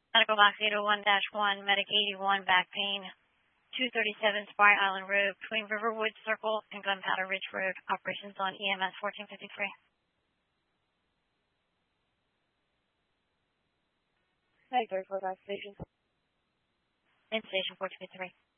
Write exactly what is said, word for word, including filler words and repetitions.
Medical box eight oh one dash one, Medic eighty-one, back pain, two thirty-seven Spry Island Road, between Riverwood Circle and Gunpowder Ridge Road. Operations on E M S fourteen fifty-three. Hey, thirty-four, back station. In station fourteen fifty-three.